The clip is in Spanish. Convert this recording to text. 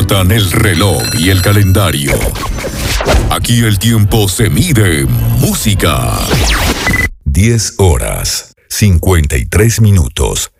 importan el reloj y el calendario. Aquí el tiempo se mide en música. 10 horas, 53 minutos.